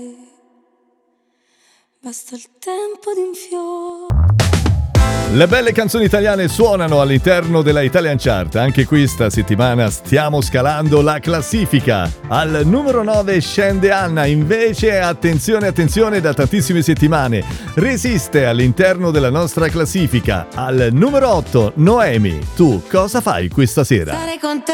Basta il tempo di un fiore. Le belle canzoni italiane suonano all'interno della Italian Chart. Anche questa settimana stiamo scalando la classifica. Al numero 9 scende Anna, invece attenzione, da tantissime settimane resiste all'interno della nostra classifica. Al numero 8 Noemi, tu cosa fai questa sera? Stare con te.